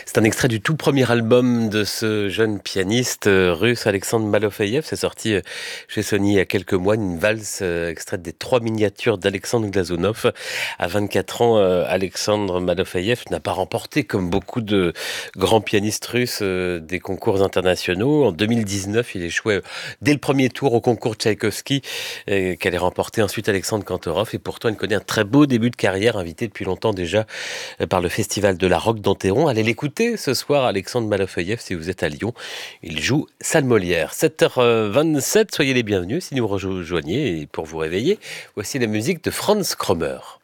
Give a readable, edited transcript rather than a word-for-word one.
C'est un extrait du tout premier album de ce jeune pianiste russe Alexandre Malofeïev. C'est sorti chez Sony il y a quelques mois, une valse extraite des 3 miniatures d'Alexandre Glazunov. À 24 ans, Alexandre Malofeïev n'a pas remporté, comme beaucoup de grands pianistes russes, des concours internationaux. En 2019, il échouait dès le premier tour au concours Tchaïkovski, qu'allait remporter ensuite Alexandre Kantorov. Et pourtant, il connaît un très beau début de carrière, invité depuis longtemps déjà par le Festival de la Roque d'Enterron. Allez l'écouter ce soir, Alexandre Malofeïev, si vous êtes à Lyon. Il joue Salle Molière. 7h27, soyez les bienvenus si vous nous rejoignez. Et pour vous réveiller, voici la musique de Franz Krommer.